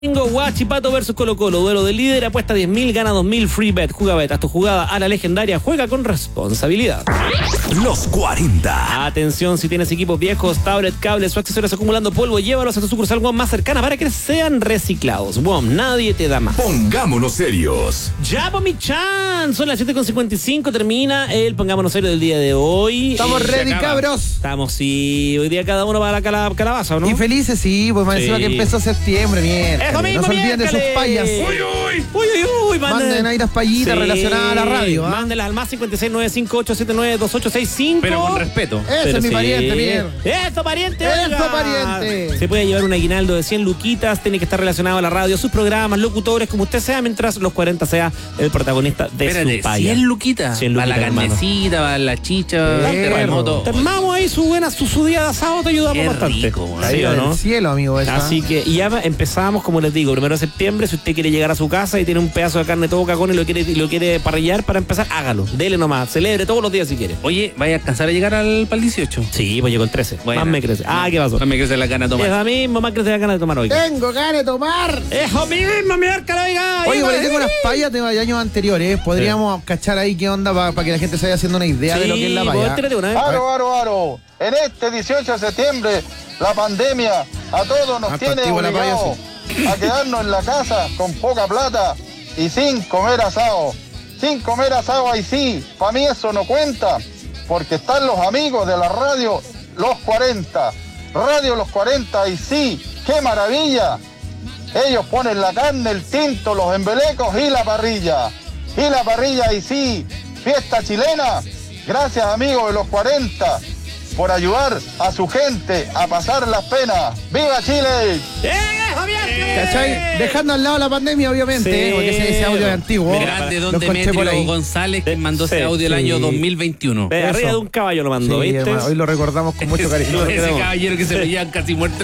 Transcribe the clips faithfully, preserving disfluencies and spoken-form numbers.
Huachipato versus Colo Colo, duelo de líder, apuesta diez mil, gana dos mil, free bet, juga bet, haz tu jugada a la legendaria, juega con responsabilidad. Los cuarenta. Atención, si tienes equipos viejos, tablet, cables o accesorios acumulando polvo, llévalos a tu sucursal W O M más cercana para que sean reciclados. W O M, nadie te da más. Pongámonos serios. Ya, po, mi chan, son las siete con cincuenta y cinco, termina el Pongámonos Serio del día de hoy. Estamos Eh, ready, cabros. Estamos, sí, hoy día cada uno va a la cala- calabaza, ¿no? Y felices, sí, pues más Sí. encima que empezó septiembre, mierda. Eso mismo, No se olviden de sus miércoles. payas. Uy, uy, uy, uy, uy, Manden ahí las payitas relacionadas a la radio, ¿ah? Mándenlas al más cincuenta y seis, noventa y cinco, ochenta y siete nueve, veintiocho sesenta y cinco. Pero con respeto. Ese Pero es mi sí. pariente, mierda. ¡Eso, pariente! ¡Eso, oiga! pariente! Se puede llevar un aguinaldo de cien luquitas, tiene que estar relacionado a la radio, sus programas, locutores, como usted sea, mientras los cuarenta sea el protagonista de Espérate, su paya. cien luquitas. cien Para la luquitas, hermano. carnecita, para la chicha, para el Perro. terremoto. Te armamos ahí su buena, su, su día de asado, te ayudamos Qué bastante. rico, güey. ¿Sí Caída o del no? cielo, amigo. Esa. Así que y ya empezamos, como les digo, primero de septiembre. Si usted quiere llegar a su casa y tiene un pedazo de carne todo cagón y lo quiere, y lo quiere parrillar para empezar, hágalo. Dele nomás, celebre todos los días si quiere. Oye, ¿vaya a alcanzar a llegar al para el dieciocho? Sí, pues llegó el trece. Buena. Más me crece. Ah, ¿qué pasó? Más me crece la gana de tomar. Eso mismo, más crece la gana de tomar hoy. Tengo ganas de tomar. Eso mismo, mi arca, oiga. Oye, Iba- por ahí tengo unas payas de años anteriores. Podríamos cachar ahí qué onda para que la gente se vaya haciendo una idea de lo que es la pues, paya. tírate una, ¿eh? Aro, aro, aro. En este dieciocho de septiembre, la pandemia a todos nos Ah, tiene activo la paya, obligados a quedarnos en la casa con poca plata y sin comer asado. Sin comer asado ahí sí, para mí eso no cuenta, porque están los amigos de la radio Los cuarenta. Radio Los cuarenta y sí, qué maravilla. Ellos ponen la carne, el tinto, los embelecos y la parrilla. Y la parrilla y sí, fiesta chilena. Gracias amigos de Los cuarenta por ayudar a su gente a pasar las penas. ¡Viva Chile! ¡Eso, mi arca! ¿Cachai? Dejando al lado la pandemia, obviamente, Sí. ¿eh? Porque ese, ese audio es antiguo. Grande Don Lo escuché por Demetrio ahí. González, que mandó Sí, ese audio el sí. año dos mil veintiuno. De arriba Eso. de un caballo lo mandó, Sí, ¿viste? hermano, hoy lo recordamos con mucho cariño. Ese caballero que se veía casi muerto.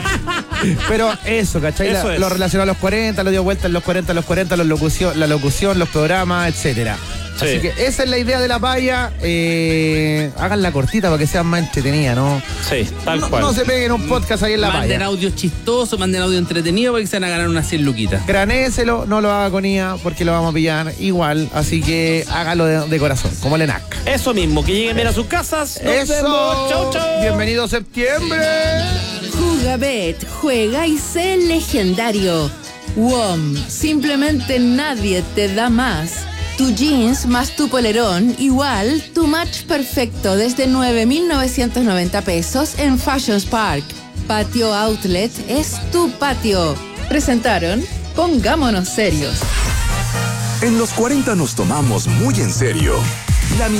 Pero eso, ¿cachai? Eso La- es. Lo relacionado a los cuarenta, lo dio vuelta en los cuarenta, los cuarenta, los locución, la locución, los programas, etcétera. Sí. Así que esa es la idea de la paya. Eh, háganla cortita para que sea más entretenida, ¿no? Sí, tal No, cual. no se peguen un podcast ahí en la Manden paya. audio chistoso, manden audio entretenido para que se van a ganar unas cien luquitas. Granéselo, no lo haga con I A porque lo vamos a pillar igual. Así que hágalo de, de corazón, como le nazca. Eso mismo, que lleguen bien a sus casas. Nos ¡Eso! vemos. Chau, chau. Bienvenido septiembre. Jugabet, juega y sé legendario. W O M, simplemente nadie te da más. Tu jeans más tu polerón, igual tu match perfecto desde nueve mil novecientos noventa pesos en Fashion Spark. Patio Outlet es tu patio. Presentaron Pongámonos Serios. En los cuarenta nos tomamos muy en serio. La